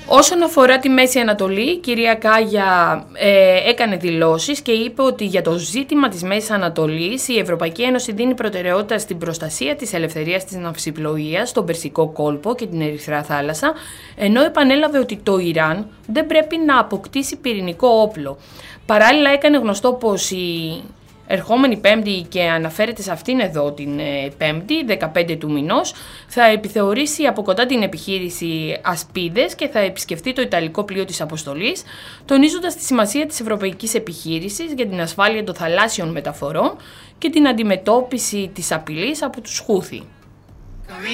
Όσον αφορά τη Μέση Ανατολή, η κυρία Κάγια έκανε δηλώσεις και είπε ότι για το ζήτημα της Μέσης Ανατολής η Ευρωπαϊκή Ένωση δίνει προτεραιότητα στην προστασία της ελευθερίας της ναυσιπλοείας στον Περσικό κόλπο και την Ερυθρά θάλασσα, ενώ επανέλαβε ότι το Ιράν δεν πρέπει να αποκτήσει πυρηνικό όπλο. Παράλληλα έκανε γνωστό πως η ερχόμενη Πέμπτη, και αναφέρεται σε αυτήν εδώ την Πέμπτη, 15 του μηνός, θα επιθεωρήσει από κοντά την επιχείρηση Ασπίδες και θα επισκεφτεί το Ιταλικό πλοίο της αποστολής, τονίζοντας τη σημασία της ευρωπαϊκής επιχείρησης για την ασφάλεια των θαλάσσιων μεταφορών και την αντιμετώπιση της απειλής από τους Χούθι.